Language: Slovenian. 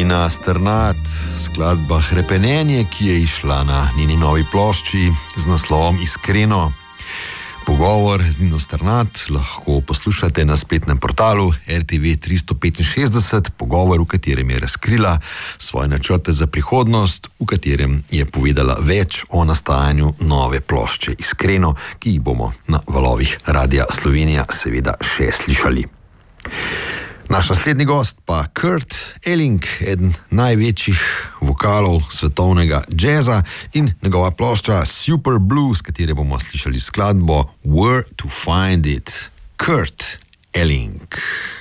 Nina Strnad, skladba Hrepenenje, ki je išla na njeni novi plošči z naslovom Iskreno. Pogovor z Nino Strnad lahko poslušate na spletnem portalu RTV 365, pogovor, v katerem je razkrila svoje načrte za prihodnost, v katerem je povedala več o nastajanju nove plošče Iskreno, ki jih bomo na valovih Radia Slovenija seveda še slišali. Naš naslednji gost pa Kurt Elling, eden največjih vokalov svetovnega džeza, in njegova plošča Super Blue, s katere bomo slišali skladbo Where to Find It. Kurt Elling.